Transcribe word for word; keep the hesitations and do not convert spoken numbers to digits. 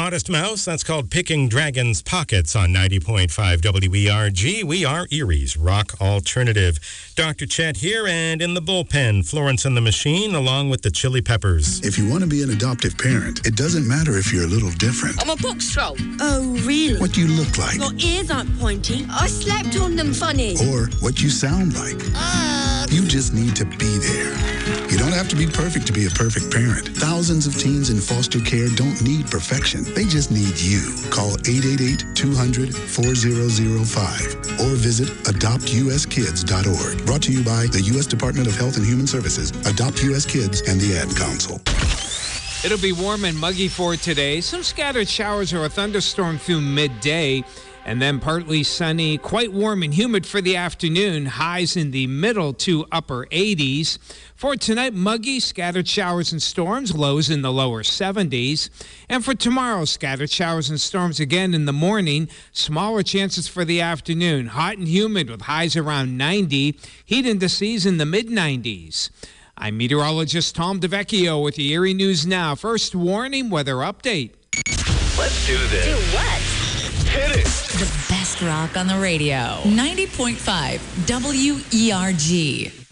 Modest Mouse, that's called Picking Dragon's Pockets on ninety point five W E R G. We are Erie's Rock Alternative. Doctor Chet here, and in the bullpen, Florence and the Machine, along with the Chili Peppers. If you want to be an adoptive parent, it doesn't matter if you're a little different. I'm a box troll. Oh, really? What you look like. Your ears aren't pointy. I slept on them funny. Or what you sound like. Uh... You just need to be there. You don't have to be perfect to be a perfect parent. Thousands of teens in foster care don't need perfection. They just need you. Call eight eight eight, two hundred, four zero zero five or visit adopt u s kids dot org. Brought to you by the U S Department of Health and Human Services, Adopt U S Kids, and the Ad Council. It'll be warm and muggy for today. Some scattered showers or a thunderstorm through midday. And then partly sunny, quite warm and humid for the afternoon. Highs in the middle to upper eighties. For tonight, muggy, scattered showers and storms, lows in the lower seventies. And for tomorrow, scattered showers and storms again in the morning. Smaller chances for the afternoon. Hot and humid with highs around ninety. Heat indices in the mid nineties. I'm meteorologist Tom DeVecchio with the Erie News Now. First warning, weather update. Let's do this. Do what? Hit it. The best rock on the radio. ninety point five W E R G.